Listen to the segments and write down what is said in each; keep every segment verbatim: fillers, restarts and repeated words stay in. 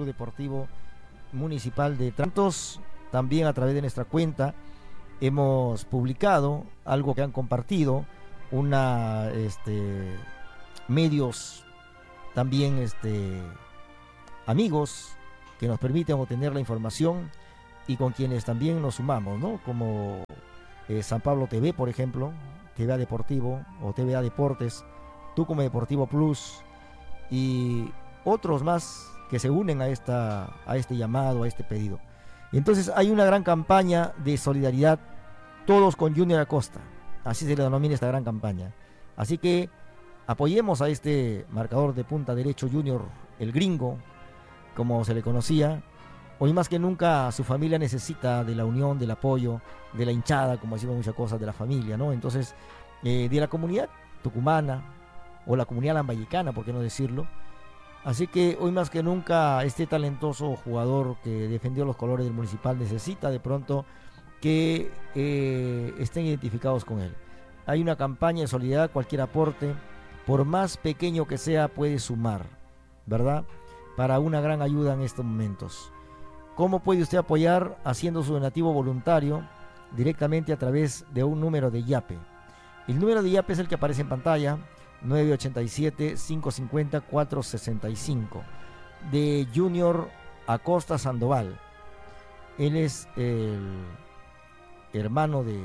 Deportivo Municipal de Trantos. También a través de nuestra cuenta hemos publicado algo que han compartido una este medios también este amigos que nos permiten obtener la información y con quienes también nos sumamos, ¿no? Como eh, San Pablo T V, por ejemplo, T V A Deportivo o T V A Deportes, Tucumán Deportivo Plus y otros más que se unen a esta a este llamado, a este pedido. Y entonces hay una gran campaña de solidaridad, todos con Junior Acosta, así se le denomina esta gran campaña. Así que apoyemos a este marcador de punta derecho Junior, el gringo, como se le conocía. Hoy más que nunca su familia necesita de la unión, del apoyo, de la hinchada, como decimos muchas cosas, de la familia, ¿no? Entonces, eh, de la comunidad tucumana o la comunidad lambayicana, por qué no decirlo. Así que hoy más que nunca este talentoso jugador que defendió los colores del Municipal necesita de pronto que eh, estén identificados con él. Hay una campaña de solidaridad, cualquier aporte, por más pequeño que sea, puede sumar, ¿verdad? Para una gran ayuda en estos momentos. ¿Cómo puede usted apoyar? Haciendo su donativo voluntario directamente a través de un número de YAPE. El número de YAPE es el que aparece en pantalla, nueve ocho siete, cinco cinco cero, cuatro seis cinco, de Junior Acosta Sandoval. Él es el hermano de,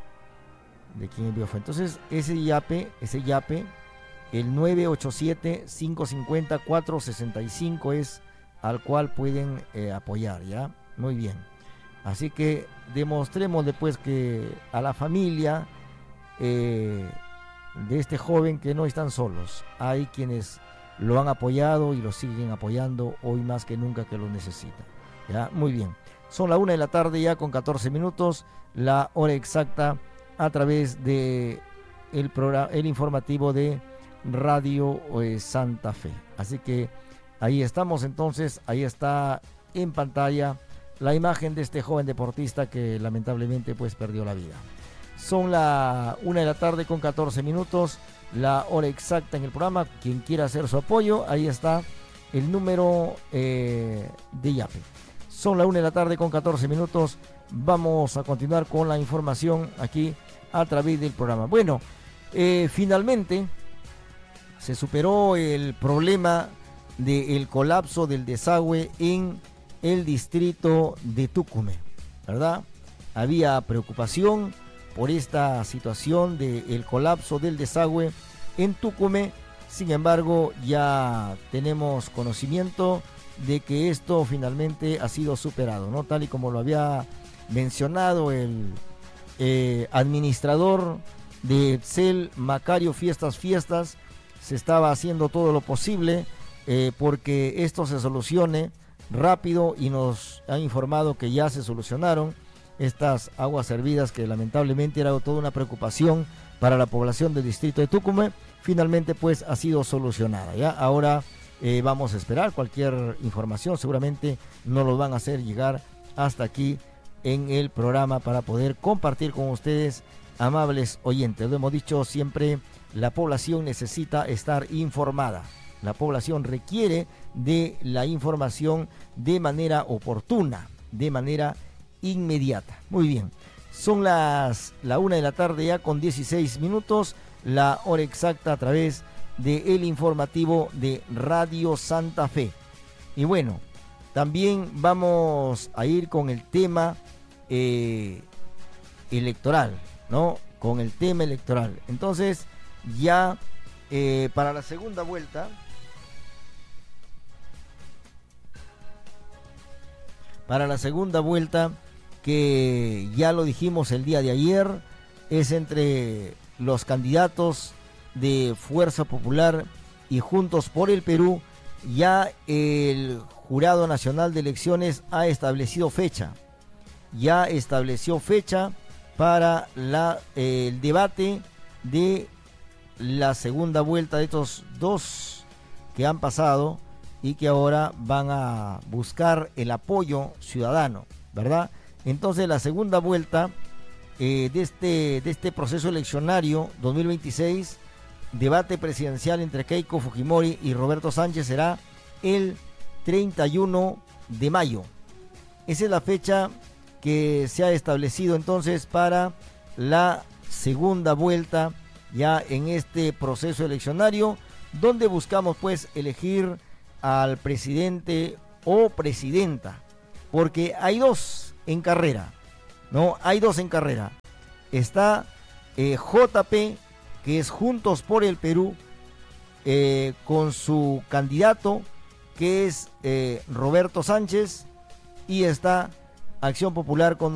de quien envió fue. Entonces, ese YAPE, ese YAPE, el nueve ocho siete, cinco cinco cero, cuatro seis cinco es al cual pueden eh, apoyar, ¿ya? Muy bien. Así que demostremos después que a la familia eh, de este joven que no están solos. Hay quienes lo han apoyado y lo siguen apoyando hoy más que nunca que lo necesitan, ¿ya? Muy bien. Son la una de la tarde ya con catorce minutos, la hora exacta a través de el programa, el informativo de Radio eh, Santa Fe. Así que ahí estamos entonces, ahí está en pantalla la imagen de este joven deportista que lamentablemente pues perdió la vida. Son la una de la tarde con catorce minutos, la hora exacta en el programa. Quien quiera hacer su apoyo, ahí está el número eh, de YAPE. Son la una de la tarde con catorce minutos. Vamos a continuar con la información aquí a través del programa. Bueno, eh, finalmente se superó el problema del colapso del desagüe en el distrito de Tucumán, ¿verdad? Había preocupación por esta situación del colapso del desagüe en Tucumán. Sin embargo, ya tenemos conocimiento de que esto finalmente ha sido superado, ¿no? Tal y como lo había mencionado el eh, administrador de Excel, Macario Fiestas Fiestas, se estaba haciendo todo lo posible eh, porque esto se solucione rápido y nos han informado que ya se solucionaron estas aguas servidas que lamentablemente era toda una preocupación para la población del distrito de Tucumán. Finalmente pues ha sido solucionada, ¿ya? Ahora eh, vamos a esperar cualquier información, seguramente nos lo van a hacer llegar hasta aquí en el programa para poder compartir con ustedes, amables oyentes. Lo hemos dicho siempre, la población necesita estar informada, la población requiere de la información de manera oportuna, de manera inmediata. Muy bien, son las la una de la tarde ya con dieciséis minutos, la hora exacta a través del informativo de Radio Santa Fe. Y bueno, también vamos a ir con el tema eh, electoral, ¿no? Con el tema electoral. Entonces, ya eh, para la segunda vuelta, para la segunda vuelta, que ya lo dijimos el día de ayer, es entre los candidatos de Fuerza Popular y Juntos por el Perú. Ya el Jurado Nacional de Elecciones ha establecido fecha, ya estableció fecha para la, eh, el debate de la segunda vuelta de estos dos que han pasado y que ahora van a buscar el apoyo ciudadano, ¿verdad? Entonces la segunda vuelta eh, de, este, de este proceso eleccionario dos mil veintiséis, debate presidencial entre Keiko Fujimori y Roberto Sánchez, será el treinta y uno de mayo. Esa es la fecha que se ha establecido entonces para la segunda vuelta ya en este proceso eleccionario, donde buscamos pues elegir al presidente o presidenta, porque hay dos en carrera, ¿no? Hay dos en carrera. Está eh, J P, que es Juntos por el Perú, eh, con su candidato, que es eh, Roberto Sánchez, y está Acción Popular con